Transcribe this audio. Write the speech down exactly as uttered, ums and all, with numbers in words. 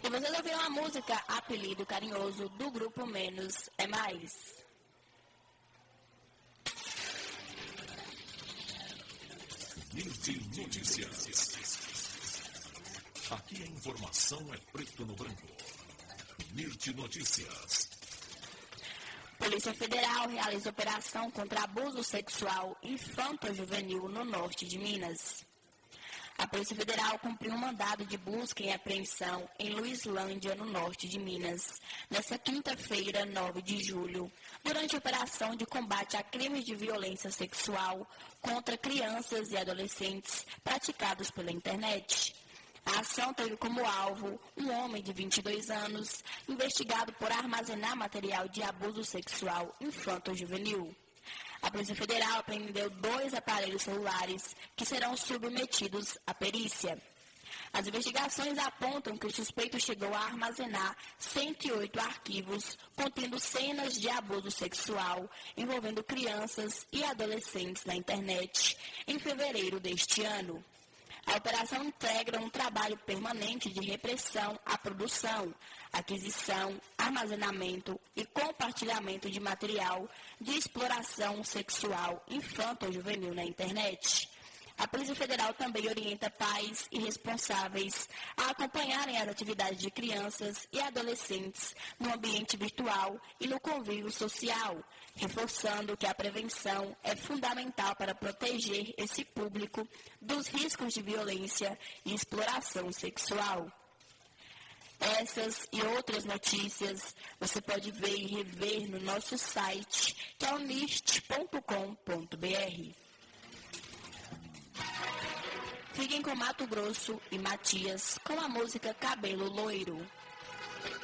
vocês ouviram a música Apelido Carinhoso do grupo Menos é Mais. Mirti Notícias. Aqui a informação é preto no branco. Mirti Notícias. Polícia Federal realiza operação contra abuso sexual infanto-juvenil no norte de Minas. A Polícia Federal cumpriu um mandado de busca e apreensão em Luislândia, no norte de Minas, nesta quinta-feira, nove de julho, durante a operação de combate a crimes de violência sexual contra crianças e adolescentes praticados pela internet. A ação teve como alvo um homem de vinte e dois anos, investigado por armazenar material de abuso sexual infanto-juvenil. A Polícia Federal apreendeu dois aparelhos celulares que serão submetidos à perícia. As investigações apontam que o suspeito chegou a armazenar cento e oito arquivos contendo cenas de abuso sexual envolvendo crianças e adolescentes na internet em fevereiro deste ano. A operação integra um trabalho permanente de repressão à produção, aquisição, armazenamento e compartilhamento de material de exploração sexual infanto-juvenil na internet. A Polícia Federal também orienta pais e responsáveis a acompanharem as atividades de crianças e adolescentes no ambiente virtual e no convívio social, reforçando que a prevenção é fundamental para proteger esse público dos riscos de violência e exploração sexual. Essas e outras notícias você pode ver e rever no nosso site, que é o nist ponto com ponto br. Fiquem com Mato Grosso e Matias com a música Cabelo Loiro.